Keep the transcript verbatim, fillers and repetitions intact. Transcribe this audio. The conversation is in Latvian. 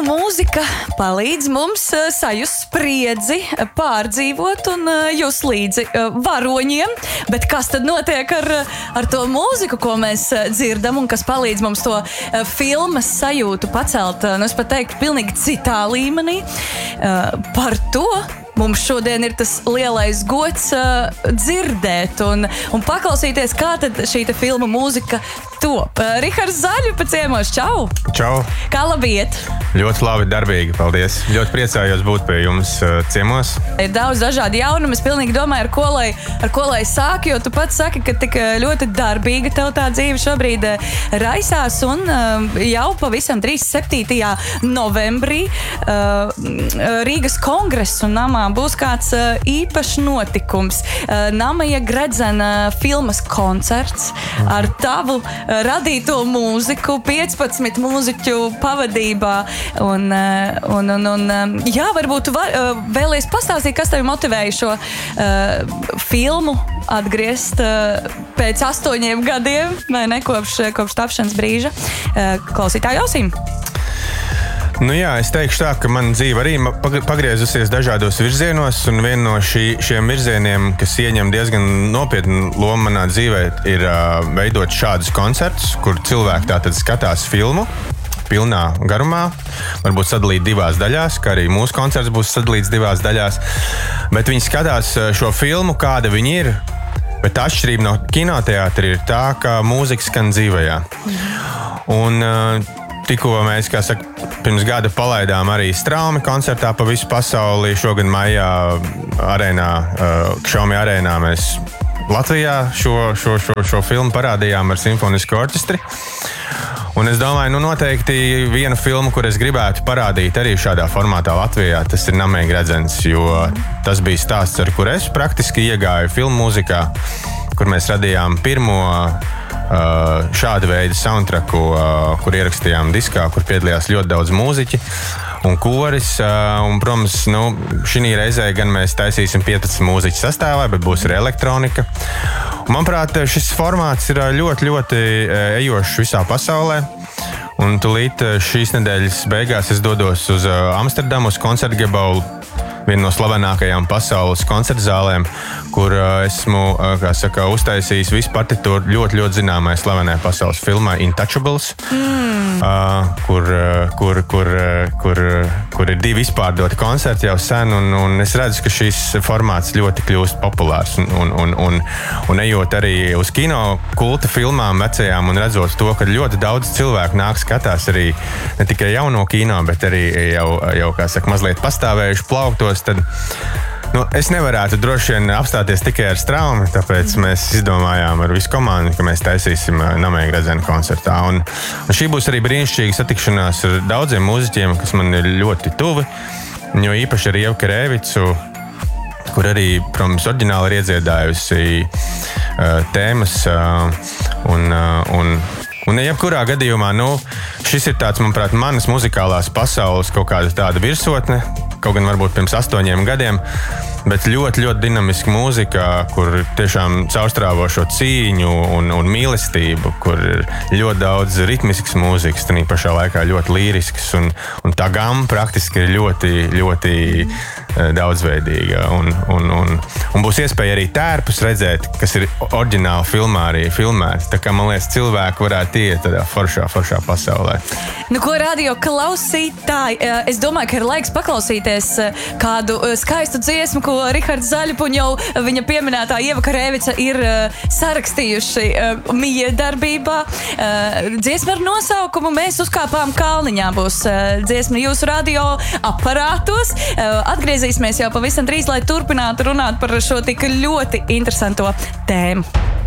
mūzika palīdz mums sajust spriedzi, pārdzīvot un jūs līdzi varoņiem. Bet kas tad notiek ar, ar to mūziku, ko mēs dzirdam un kas palīdz mums to filmas sajūtu pacelt, nu es pat teiktu, pilnīgi citā līmenī? Par to mums šodien ir tas lielais gods uh, dzirdēt un, un paklausīties, kā tad šī te filma mūzika top. Uh, Rihards Zaļupa ciemos, čau! Čau! Kā labi iet? Ļoti labi, darbīgi, paldies. Ļoti priecājos būt pie jums uh, ciemos. Ir daudz dažādi jaunumi, es pilnīgi domāju, ar ko lai, ar ko lai sāk, jo tu pats saki, ka tik ļoti darbīga tev tā dzīve šobrīd uh, raisās un uh, jau pavisam trīsdesmit septītajā novembrī uh, Rīgas Kongresu namā būs kāds uh, īpašs notikums. Uh, Namaja Gredzena filmas koncerts ar tavu uh, radīto mūziku, piecpadsmit mūziķu pavadībā. Un, uh, un, un, un um, jā, varbūt tu var, uh, vēlies pastāstīt, kas tevi motivēja šo uh, filmu atgriezt uh, pēc astoņiem gadiem, vai ne, kopš, kopš tapšanas brīža uh, klausītāju ausīm. Nu jā, es teikšu tā, ka mana dzīve arī pagriezusies dažādos virzienos, un viena no šī, šiem virzieniem, kas ieņem diezgan nopietnu lomu manā dzīvē, ir uh, veidot šādus koncertus, kur cilvēki tātad skatās filmu pilnā garumā, varbūt sadalīt divās daļās, kā arī mūsu koncerts būs sadalīts divās daļās, bet viņi skatās šo filmu, kāda viņi ir, bet atšķirība no kinoteātra ir tā, ka mūzika skan dzīvajā. Un uh, tikko mēs, kā saka, pirms gada palaidām arī Straumi koncertā pa visu pasauli. Šogad maijā arēnā, Xiaomi arēnā mēs Latvijā šo, šo, šo, šo filmu parādījām ar simfonisku orķestri. Un es domāju, nu noteikti viena filma, kur es gribētu parādīt arī šādā formātā Latvijā, tas ir Namaja Gredzens, jo tas bija stāsts, ar kur es praktiski iegāju filmu mūzikā, kur mēs radījām pirmo šāda veida soundtracku, kur ierakstījām diskā, kur piedalījās ļoti daudz mūziķi un koris. Un, protams, nu, šī reizē gan mēs taisīsim piecpadsmit mūziķu sastāvā, bet būs arī elektronika. Un, manuprāt, šis formāts ir ļoti, ļoti ejošs visā pasaulē. Un tūlīt šīs nedēļas beigās es dodos uz Amsterdamu, uz Concertgebouw, viena no slavenākajām pasaules koncertzālēm, kur uh, esmu, uh, kā saka, uztaisījis visu partitūru ļoti, ļoti zināmai slavenai pasaules filmai Intouchables, mm. uh, kur, uh, kur, kur, uh, kur, uh, kur ir divi izpārdoti koncerti jau sen, un, un es redzu, ka šis formāts ļoti kļūst populārs, un, un, un, un, un ejot arī uz kino kulta filmām vecajām un redzot to, ka ļoti daudz cilvēku nāk skatās arī ne tikai jauno kino, bet arī jau, jau kā saka, mazliet pastāvējuši plauktos. Tad, nu, es nevarētu droši vien apstāties tikai ar Straumi, tāpēc mēs izdomājām ar visu komandu, ka mēs taisīsim Namaja Gredzena koncertā. Un, un šī būs arī brīnišķīga satikšanās ar daudziem mūziķiem, kas man ir ļoti tuvi, jo īpaši ar Ievu Kerēvicu, kur arī, protams, oriģināli ir iedziedājusi uh, tēmas uh, un, uh, un Un jebkurā gadījumā, nu, šis ir tāds, manuprāt, manas muzikālās pasaules kaut kāda tāda virsotne, kaut gan varbūt pirms astoņiem gadiem, bet ļoti, ļoti dinamiska mūzika, kur tiešām caurstrāvošo cīņu un, un mīlestību, kur ir ļoti daudz ritmiskas mūzikas, tā pašā laikā ļoti līriskas, un, un tā gama praktiski ir ļoti, ļoti daudzveidīga. Un, un, un, un būs iespēja arī tērpus redzēt, kas ir oriģināli filmā arī filmēti. Tā kā, man liekas, cilvēki varētu iet tādā foršā, foršā pasaulē. Nu, ko radio klausītāji? Es domāju, ka ir laiks paklausīties kādu skaistu dziesmu, ko Rihards Zaļupa un jau viņa pieminētā Ieva Kerēvica ir sarakstījuši Mija darbībā. Dziesma ar nosaukumu Mēs uzkāpām kalniņā būs dziesma jūsu radio aparātos. Atgriezīsimies jau pavisam drīz, lai turpinātu runāt par šo tik ļoti interesanto tēmu.